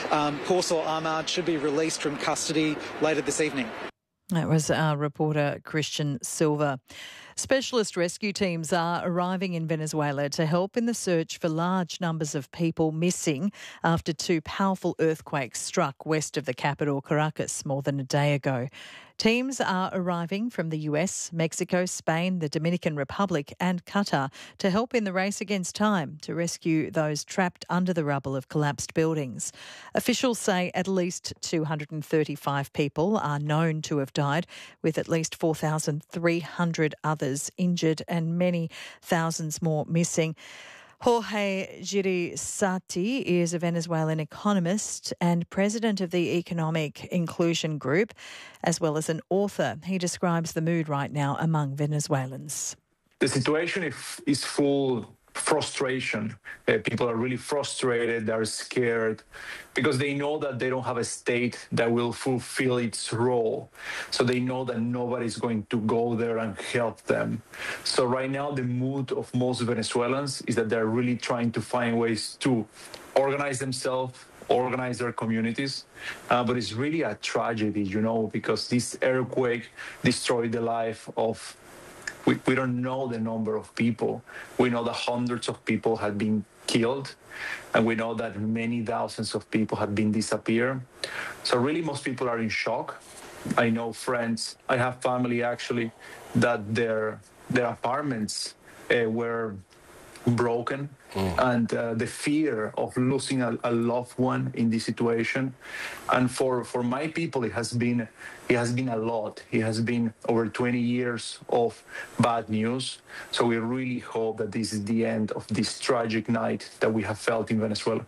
Kaursal Ahmad should be released from custody later this evening. That was our reporter Christian Silva. Specialist rescue teams are arriving in Venezuela to help in the search for large numbers of people missing after two powerful earthquakes struck west of the capital, Caracas, more than a day ago. Teams are arriving from the US, Mexico, Spain, the Dominican Republic and Qatar to help in the race against time to rescue those trapped under the rubble of collapsed buildings. Officials say at least 235 people are known to have died, with at least 4,300 others injured and many thousands more missing. Jorge Girisati is a Venezuelan economist and president of the Economic Inclusion Group, as well as an author. He describes the mood right now among Venezuelans. The situation is full frustration. People are really frustrated, they're scared, because they know that they don't have a state that will fulfill its role. So they know that nobody's going to go there and help them. So right now, the mood of most Venezuelans is that they're really trying to find ways to organize themselves, organize their communities. But it's really a tragedy, because this earthquake destroyed the life of we don't know the number of people. We know that hundreds of people had been killed, and we know that many thousands of people had been disappeared. So really, most people are in shock. I know friends, I have family actually, that their apartments were broken, and the fear of losing a loved one in this situation. And for my people, it has been a lot. It has been over 20 years of bad news. So we really hope that this is the end of this tragic night that we have felt in Venezuela.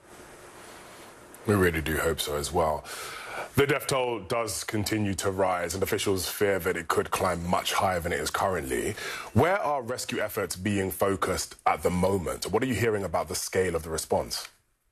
We really do hope so as well. The death toll does continue to rise, and officials fear that it could climb much higher than it is currently. Where are rescue efforts being focused at the moment? What are you hearing about the scale of the response?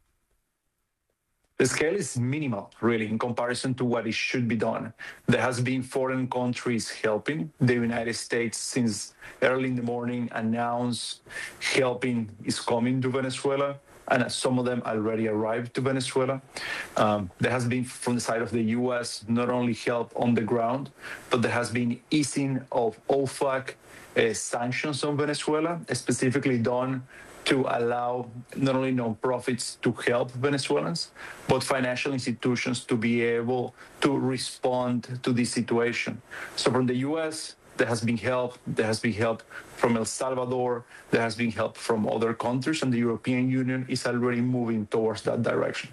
The scale is minimal, really, in comparison to what it should be done. There has been foreign countries helping. The United States, since early in the morning, announced helping is coming to Venezuela, and some of them already arrived to Venezuela. There has been, from the side of the U.S., not only help on the ground, but there has been easing of OFAC sanctions on Venezuela, specifically done to allow not only nonprofits to help Venezuelans, but financial institutions to be able to respond to this situation. So from the U.S., there has been help. There has been help from El Salvador. There has been help from other countries, and the European Union is already moving towards that direction.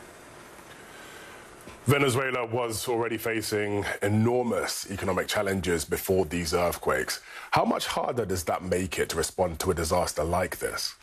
Venezuela was already facing enormous economic challenges before these earthquakes. How much harder does that make it to respond to a disaster like this?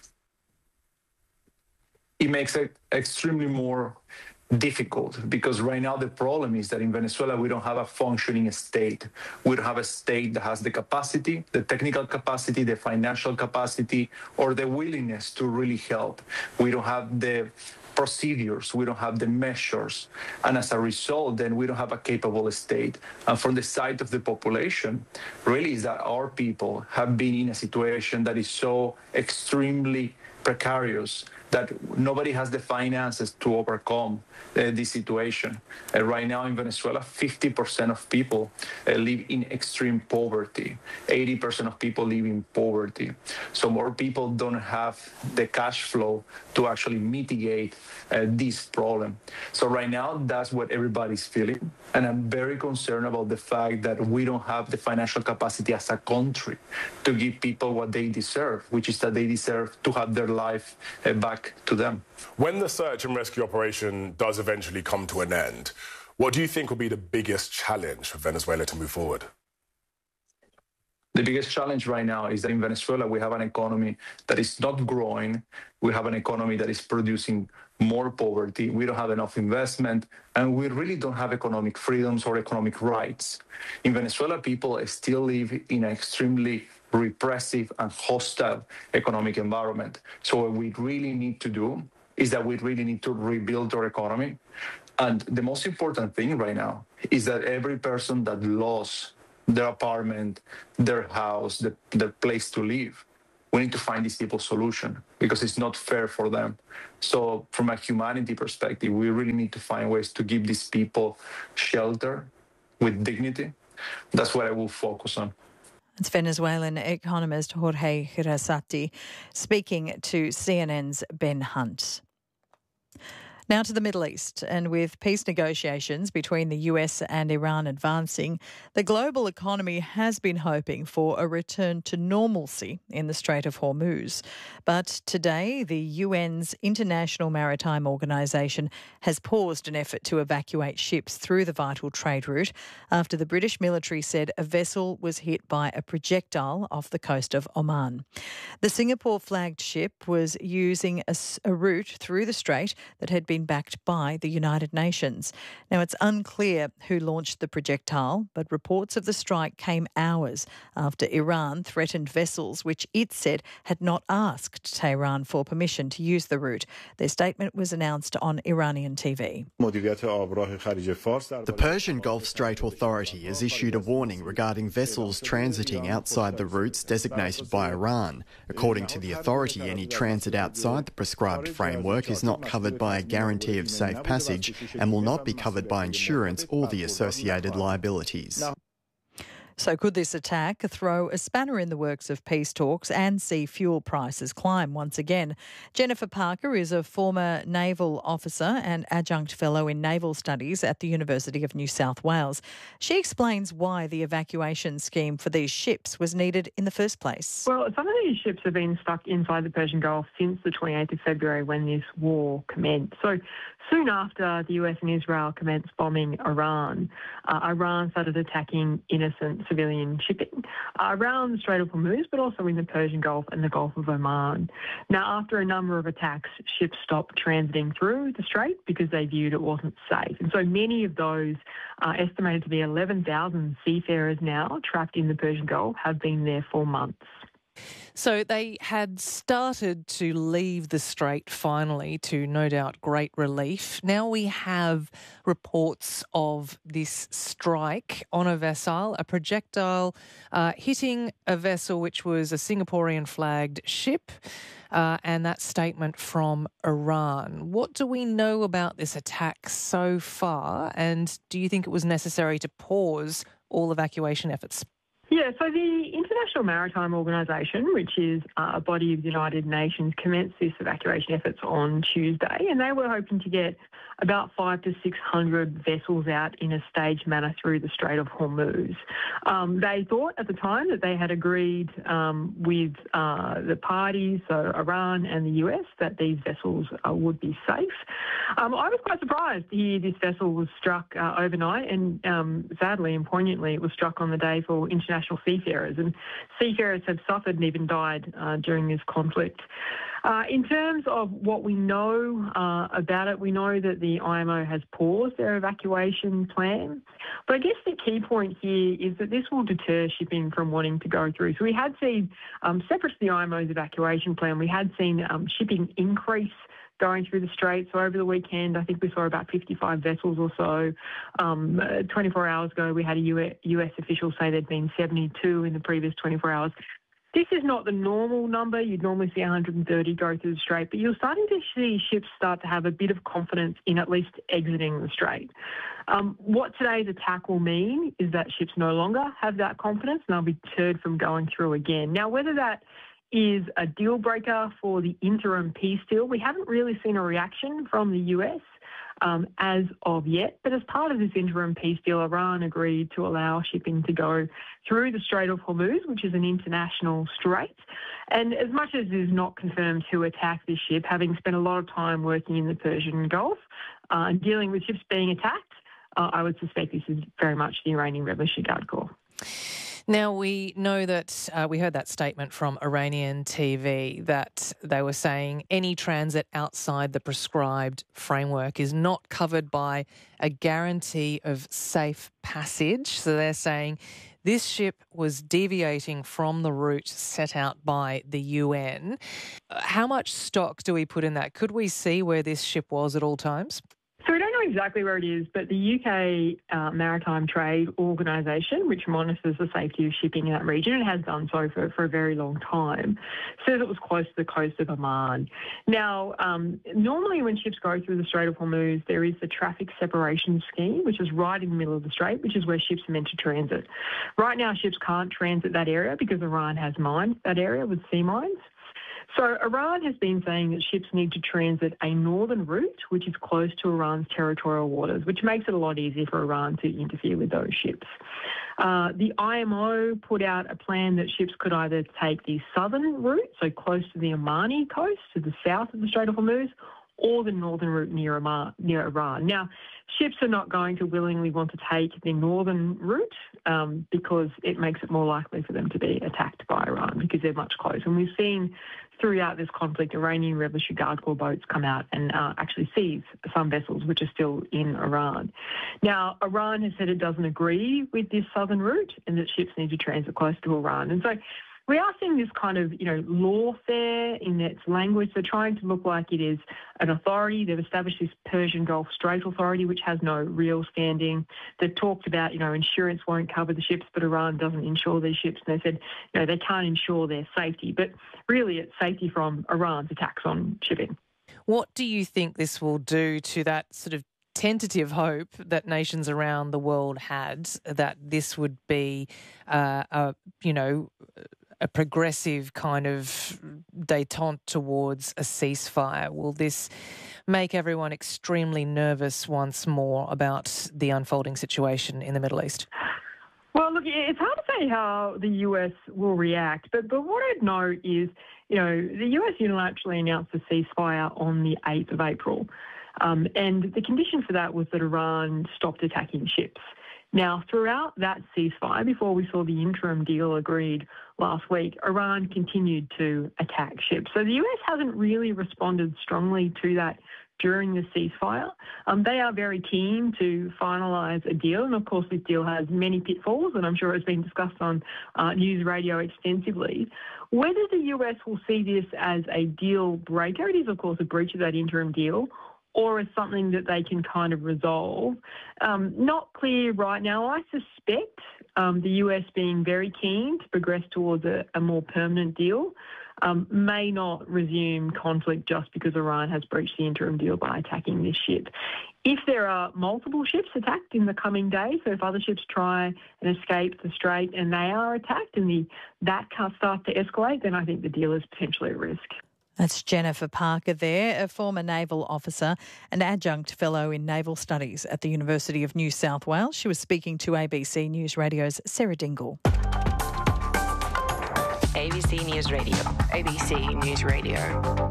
It makes it extremely more difficult, because right now the problem is that in Venezuela we don't have a functioning state. We don't have a state that has the capacity, the technical capacity, the financial capacity, or the willingness to really help. We don't have the procedures, we don't have the measures, and as a result, then we don't have a capable state. And from the side of the population, really is that our people have been in a situation that is so extremely precarious that nobody has the finances to overcome this situation. Right now in Venezuela, 50% of people live in extreme poverty. 80% of people live in poverty. So more people don't have the cash flow to actually mitigate this problem. So right now, that's what everybody's feeling. And I'm very concerned about the fact that we don't have the financial capacity as a country to give people what they deserve, which is that they deserve to have their life back to them. When the search and rescue operation does eventually come to an end, what do you think will be the biggest challenge for Venezuela to move forward? The biggest challenge right now is that in Venezuela, we have an economy that is not growing. We have an economy that is producing more poverty. We don't have enough investment, and we really don't have economic freedoms or economic rights. In Venezuela, people still live in an extremely repressive and hostile economic environment. So what we really need to do is that we really need to rebuild our economy. And the most important thing right now is that every person that lost their apartment, their house, their place to live, we need to find these people a solution because it's not fair for them. So from a humanity perspective, we really need to find ways to give these people shelter with dignity. That's what I will focus on. It's Venezuelan economist Jorge Hirasati speaking to CNN's Ben Hunt. Now to the Middle East, and with peace negotiations between the US and Iran advancing, the global economy has been hoping for a return to normalcy in the Strait of Hormuz. But today, the UN's International Maritime Organization has paused an effort to evacuate ships through the vital trade route after the British military said a vessel was hit by a projectile off the coast of Oman. The Singapore-flagged ship was using a route through the strait that had been backed by the United Nations. Now, it's unclear who launched the projectile, but reports of the strike came hours after Iran threatened vessels which it said had not asked Tehran for permission to use the route. Their statement was announced on Iranian TV. The Persian Gulf Strait Authority has issued a warning regarding vessels transiting outside the routes designated by Iran. According to the authority, any transit outside the prescribed framework is not covered by a guarantee of safe passage and will not be covered by insurance or the associated liabilities. So could this attack throw a spanner in the works of peace talks and see fuel prices climb once again? Jennifer Parker is a former naval officer and adjunct fellow in naval studies at the University of New South Wales. She explains why the evacuation scheme for these ships was needed in the first place. Well, some of these ships have been stuck inside the Persian Gulf since the 28th of February when this war commenced. So soon after the US and Israel commenced bombing Iran, Iran started attacking innocent civilian shipping around the Strait of Hormuz, but also in the Persian Gulf and the Gulf of Oman. Now, after a number of attacks, ships stopped transiting through the strait because they viewed it wasn't safe. And so many of those, estimated to be 11,000 seafarers now trapped in the Persian Gulf, have been there for months. So they had started to leave the strait finally, to no doubt great relief. Now we have reports of this strike on a vessel, a projectile hitting a vessel which was a Singaporean flagged ship, and that statement from Iran. What do we know about this attack so far, and do you think it was necessary to pause all evacuation efforts? Yeah, so the International Maritime Organization, which is a body of the United Nations, commenced this evacuation efforts on Tuesday, and they were hoping to get about 500 to 600 vessels out in a staged manner through the Strait of Hormuz. They thought at the time that they had agreed with the parties, so Iran and the US, that these vessels would be safe. I was quite surprised to hear this vessel was struck overnight, and sadly and poignantly, it was struck on the day for international seafarers, and seafarers have suffered and even died during this conflict. In terms of what we know about it, we know that the IMO has paused their evacuation plan. But I guess the key point here is that this will deter shipping from wanting to go through. So we had seen, separate to the IMO's evacuation plan, we had seen shipping increase going through the strait. So over the weekend, I think we saw about 55 vessels or so. 24 hours ago, we had a US official say there'd been 72 in the previous 24 hours. This is not the normal number. You'd normally see 130 go through the strait, but you're starting to see ships start to have a bit of confidence in at least exiting the strait. What today's attack will mean is that ships no longer have that confidence and they'll be deterred from going through again. Now, whether that is a deal breaker for the interim peace deal, we haven't really seen a reaction from the US as of yet. But as part of this interim peace deal, Iran agreed to allow shipping to go through the Strait of Hormuz, which is an international strait. And as much as it is not confirmed who attacked this ship, having spent a lot of time working in the Persian Gulf and dealing with ships being attacked, I would suspect this is very much the Iranian Revolutionary Guard Corps. Now, we know that we heard that statement from Iranian TV that they were saying any transit outside the prescribed framework is not covered by a guarantee of safe passage. So they're saying this ship was deviating from the route set out by the UN. How much stock do we put in that? Could we see where this ship was at all times? So we don't know exactly where it is, but the UK Maritime Trade Organisation, which monitors the safety of shipping in that region, and has done so for a very long time, says it was close to the coast of Oman. Now, normally when ships go through the Strait of Hormuz, there is the traffic separation scheme, which is right in the middle of the strait, which is where ships are meant to transit. Right now, ships can't transit that area because Iran has mined that area with sea mines. So Iran has been saying that ships need to transit a northern route, which is close to Iran's territorial waters, which makes it a lot easier for Iran to interfere with those ships. The IMO put out a plan that ships could either take the southern route, so close to the Omani coast, to the south of the Strait of Hormuz, or the northern route near Iran. Now, ships are not going to willingly want to take the northern route because it makes it more likely for them to be attacked by Iran because they're much closer. And we've seen throughout this conflict, Iranian Revolutionary Guard Corps boats come out and actually seize some vessels which are still in Iran. Now, Iran has said it doesn't agree with this southern route and that ships need to transit close to Iran. And so we are seeing this kind of, lawfare in its language. They're trying to look like it is an authority. They've established this Persian Gulf Strait Authority, which has no real standing. They've talked about, insurance won't cover the ships, but Iran doesn't insure these ships. And they said, they can't ensure their safety. But really, it's safety from Iran's attacks on shipping. What do you think this will do to that sort of tentative hope that nations around the world had that this would be, a progressive kind of détente towards a ceasefire? Will this make everyone extremely nervous once more about the unfolding situation in the Middle East? Well, look, it's hard to say how the US will react, but what I'd note is, the US unilaterally announced a ceasefire on the 8th of April, and the condition for that was that Iran stopped attacking ships. Now, throughout that ceasefire, before we saw the interim deal agreed last week, Iran continued to attack ships. So the US hasn't really responded strongly to that during the ceasefire. They are very keen to finalise a deal, and of course this deal has many pitfalls, and I'm sure it's been discussed on news radio extensively. Whether the US will see this as a deal breaker, it is of course a breach of that interim deal, or as something that they can kind of resolve. Not clear right now. I suspect the US being very keen to progress towards a more permanent deal may not resume conflict just because Iran has breached the interim deal by attacking this ship. If there are multiple ships attacked in the coming days, so if other ships try and escape the strait and they are attacked and that starts to escalate, then I think the deal is potentially at risk. That's Jennifer Parker there, a former naval officer and adjunct fellow in naval studies at the University of New South Wales. She was speaking to ABC News Radio's Sarah Dingle. ABC News Radio. ABC News Radio.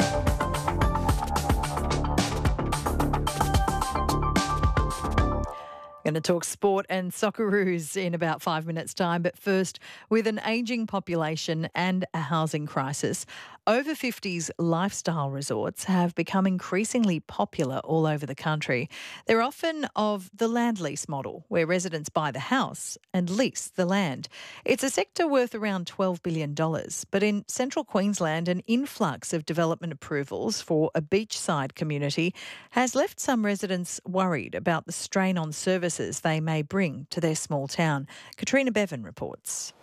Going to talk sport and Socceroos in about 5 minutes' time. But first, with an ageing population and a housing crisis, over 50s lifestyle resorts have become increasingly popular all over the country. They're often of the land lease model, where residents buy the house and lease the land. It's a sector worth around $12 billion. But in central Queensland, an influx of development approvals for a beachside community has left some residents worried about the strain on services they may bring to their small town. Katrina Bevan reports.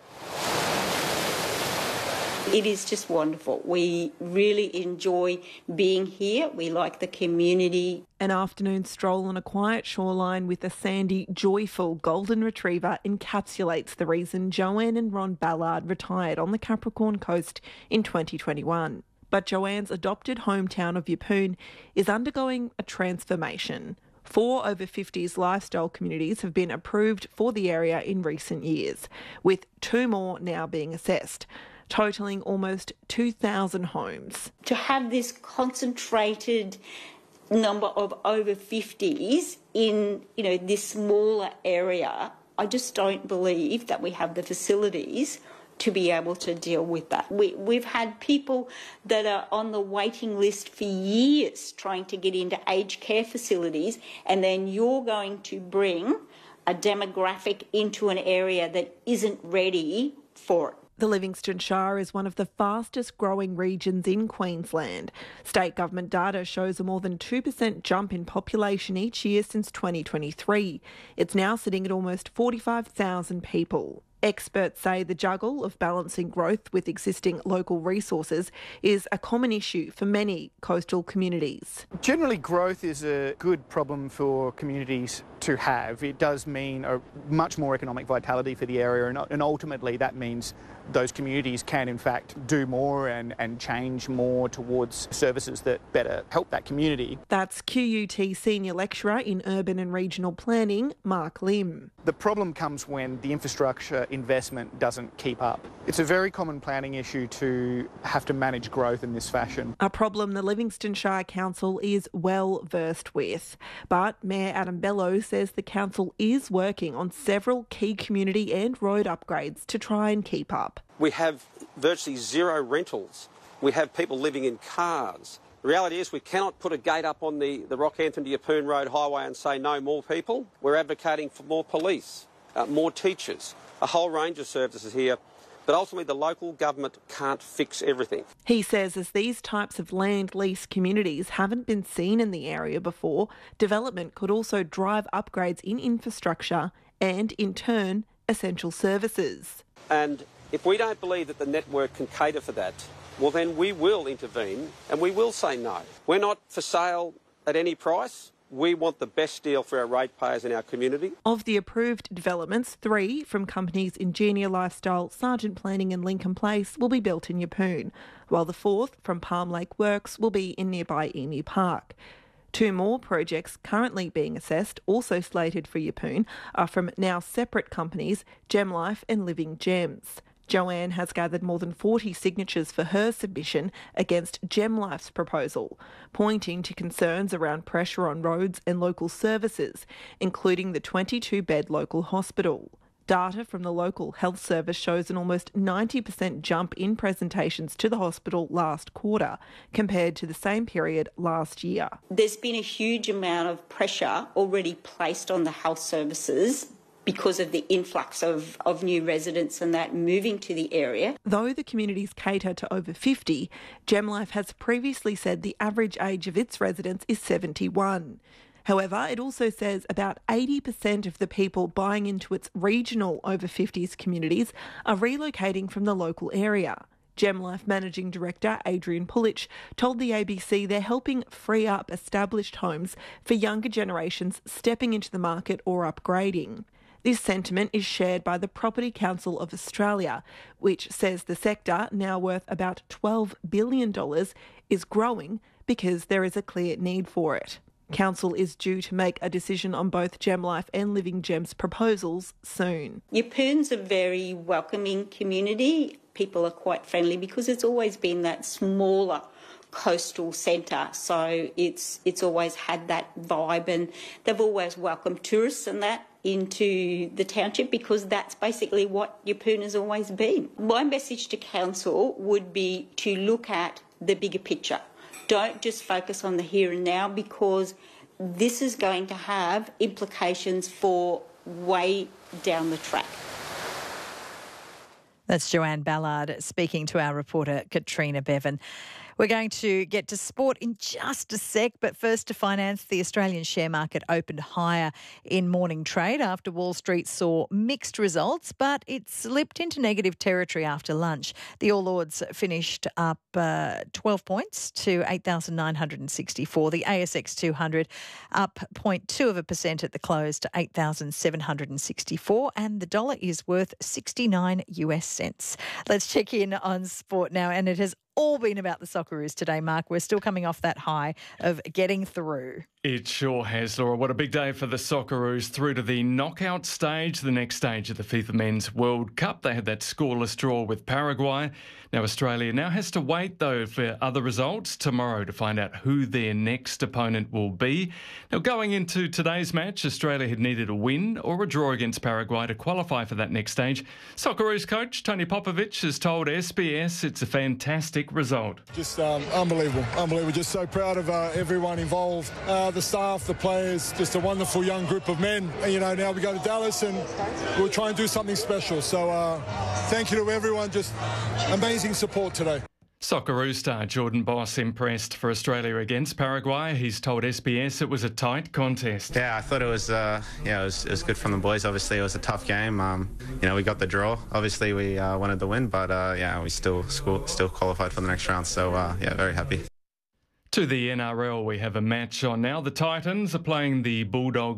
It is just wonderful. We really enjoy being here. We like the community. An afternoon stroll on a quiet shoreline with a sandy, joyful golden retriever encapsulates the reason Joanne and Ron Ballard retired on the Capricorn Coast in 2021. But Joanne's adopted hometown of Yeppoon is undergoing a transformation. 4 over 50s lifestyle communities have been approved for the area in recent years, with 2 more now being assessed, totalling almost 2,000 homes. To have this concentrated number of over 50s in, this smaller area, I just don't believe that we have the facilities to be able to deal with that. We've had people that are on the waiting list for years trying to get into aged care facilities, and then you're going to bring a demographic into an area that isn't ready for it. The Livingstone Shire is one of the fastest growing regions in Queensland. State government data shows a more than 2% jump in population each year since 2023. It's now sitting at almost 45,000 people. Experts say the juggle of balancing growth with existing local resources is a common issue for many coastal communities. Generally, growth is a good problem for communities to have. It does mean a much more economic vitality for the area, and ultimately that means those communities can in fact do more and change more towards services that better help that community. That's QUT Senior Lecturer in Urban and Regional Planning, Mark Lim. The problem comes when the infrastructure investment doesn't keep up. It's a very common planning issue to have to manage growth in this fashion. A problem the Livingstone Shire Council is well versed with. But Mayor Adam Bello says the council is working on several key community and road upgrades to try and keep up. We have virtually zero rentals. We have people living in cars. The reality is we cannot put a gate up on the Rockhampton to Yeppoon Road highway and say no more people. We're advocating for more police, more teachers, a whole range of services here. But ultimately the local government can't fix everything. He says as these types of land lease communities haven't been seen in the area before, development could also drive upgrades in infrastructure and, in turn, essential services. And if we don't believe that the network can cater for that, well then we will intervene and we will say no. We're not for sale at any price. We want the best deal for our ratepayers in our community. Of the approved developments, 3 from companies Ingenia Lifestyle, Sargent Planning and Lincoln Place will be built in Yeppoon, while the 4th from Palm Lake Works will be in nearby Emu Park. 2 more projects currently being assessed, also slated for Yeppoon, are from now separate companies, GemLife and Living Gems. Joanne has gathered more than 40 signatures for her submission against GemLife's proposal, pointing to concerns around pressure on roads and local services, including the 22-bed local hospital. Data from the local health service shows an almost 90% jump in presentations to the hospital last quarter compared to the same period last year. There's been a huge amount of pressure already placed on the health services because of the influx of new residents and that moving to the area. Though the communities cater to over 50, GemLife has previously said the average age of its residents is 71. However, it also says about 80% of the people buying into its regional over 50s communities are relocating from the local area. GemLife Managing Director Adrian Pulich told the ABC they're helping free up established homes for younger generations stepping into the market or upgrading. This sentiment is shared by the Property Council of Australia, which says the sector, now worth about $12 billion, is growing because there is a clear need for it. Council is due to make a decision on both GemLife and Living Gems proposals soon. Yeppoon's a very welcoming community. People are quite friendly because it's always been that smaller coastal centre, so it's always had that vibe, and they've always welcomed tourists and that into the township because that's basically what Yeppoon has always been. My message to council would be to look at the bigger picture. Don't just focus on the here and now because this is going to have implications for way down the track. That's Joanne Ballard speaking to our reporter Katrina Bevan. We're going to get to sport in just a sec, but first to finance. The Australian share market opened higher in morning trade after Wall Street saw mixed results, but it slipped into negative territory after lunch. The All Ords finished up 12 points to 8,964. The ASX 200 up 0.2% at the close to 8,764, and the dollar is worth 69 US cents. Let's check in on sport now, and it has all been about the Socceroos today, Mark. We're still coming off that high of getting through. It sure has, Laura. What a big day for the Socceroos through to the knockout stage, the next stage of the FIFA Men's World Cup. They had that scoreless draw with Paraguay. Now Australia now has to wait, though, for other results tomorrow to find out who their next opponent will be. Now, going into today's match, Australia had needed a win or a draw against Paraguay to qualify for that next stage. Socceroos coach Tony Popovic has told SBS it's a fantastic result. Just unbelievable. Just so proud of everyone involved. the staff, the players, just a wonderful young group of men. And, you know, now we go to Dallas and we'll try and do something special. So thank you to everyone. Just amazing support today. Socceroos star Jordan Boss impressed for Australia against Paraguay. He's told SBS it was a tight contest. Yeah, I thought it was it was good from the boys. Obviously, it was a tough game. You know, we got the draw. Obviously, we wanted the win, but yeah, we still qualified for the next round. So yeah, very happy. To the NRL, we have a match on now. The Titans are playing the Bulldogs